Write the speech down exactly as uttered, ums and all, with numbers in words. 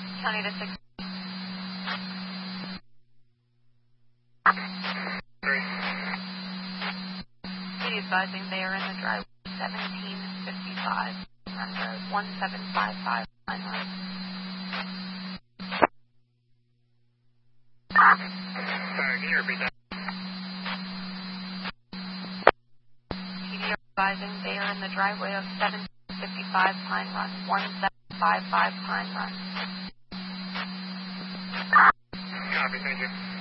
County to six. Three. City advising they are in the driveway seventeen fifty-five. Run road one seven five five. Line road. Sorry, can you repeat that? P D advising they are in the driveway of seventeen fifty-five Pine Run one seven five five Pine Run. Copy, thank you.